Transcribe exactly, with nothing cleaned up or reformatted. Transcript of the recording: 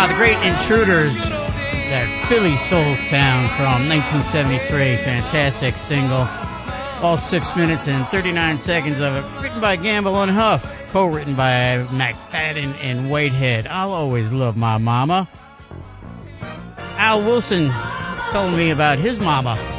Ah, the great Intruders, that Philly soul sound from nineteen seventy-three, fantastic single. All six minutes and thirty-nine seconds of it, written by Gamble and Huff, co-written by McFadden and Whitehead. I'll always love my mama. Al Wilson telling me about his mama.